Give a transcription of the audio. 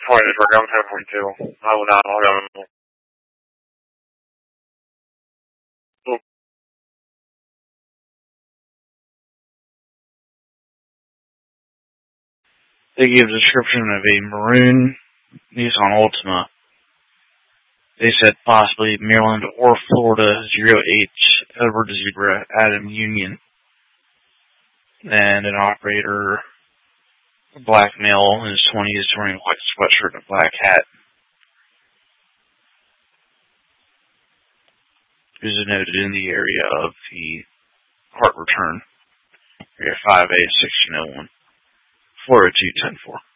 Point Network, I'm 1042. I will not log on. They give a description of a maroon Nissan Altima. They said possibly Maryland or Florida 08 Edward Zebra Adam Union. And an operator, a black male in his 20s, wearing a white sweatshirt and a black hat. Who's noted in the area of the heart return. Area 5A 1601. 402-10-4.